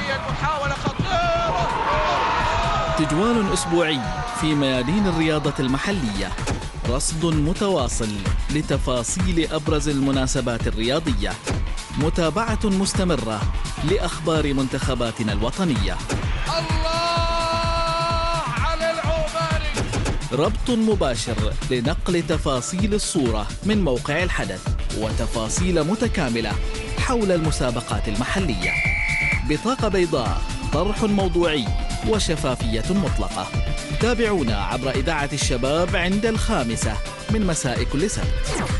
هذه المحاولة خطيرة. تجوال أسبوعي في ميادين الرياضة المحلية، رصد متواصل لتفاصيل أبرز المناسبات الرياضية، متابعة مستمرة لأخبار منتخباتنا الوطنية. الله على العوباري. ربط مباشر لنقل تفاصيل الصورة من موقع الحدث وتفاصيل متكاملة حول المسابقات المحلية. بطاقة بيضاء، طرح موضوعي وشفافية مطلقة. تابعونا عبر إذاعة الشباب عند 5 من مساء كل سبت.